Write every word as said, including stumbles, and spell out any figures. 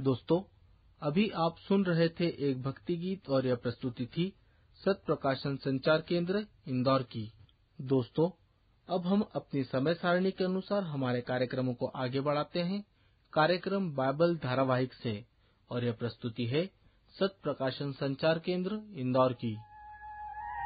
दोस्तों, अभी आप सुन रहे थे एक भक्ति गीत और यह प्रस्तुति थी सत प्रकाशन संचार केंद्र इंदौर की। दोस्तों, अब हम अपनी समय सारणी के अनुसार हमारे कार्यक्रमों को आगे बढ़ाते हैं। कार्यक्रम बाइबल धारावाहिक से और यह प्रस्तुति है सत प्रकाशन संचार केंद्र इंदौर की।